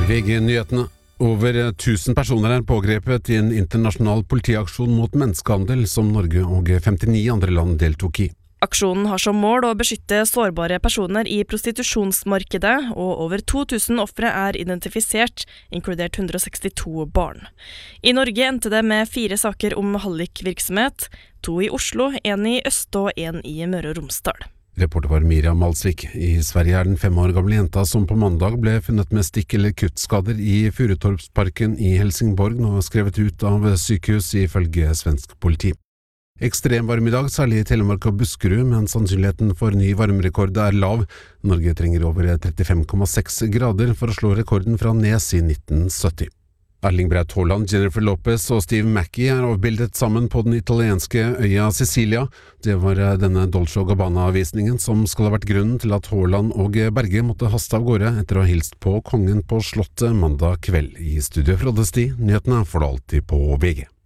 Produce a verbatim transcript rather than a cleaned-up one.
V G-nyhetene. Over tusen personer er pågrepet i en internasjonal politiaksjon mot menneskehandel som Norge og femtini andre land deltok i. Aksjonen har som mål å beskytte sårbare personer i prostitusjonsmarkedet, og over to tusen ofre er identifisert, inkludert hundre og sekstito barn. I Norge endte det med fire saker om hallikvirksomhet, to i Oslo, en i Øst og en i Møre og Romsdal. Reporter var Miriam Malsvik. I Sverige er den fem år gamle jenta som på mandag ble funnet med stikk- eller kuttskader i Furutorpsparken i Helsingborg nå skrevet ut av sykehus ifølge svensk politi. Ekstrem varme i dag, særlig i Telemark og Buskerud, men sannsynligheten for ny varmerekord er lav. Norge trenger over trettifem komma seks grader for å slå rekorden fra Nes i nitten sytti. Erling Braut Haaland, Jennifer Lopez og Steve Mackey er avbildet sammen på den italienske øya Sicilia. Det var denne Dolce og Gabbana-visningen som skal ha vært grunnen til at Haaland og Berge måtte haste av gårde etter å ha hilst på kongen på slottet mandag kveld. I studio fra Frode Sti, nyhetene får du alltid på V G.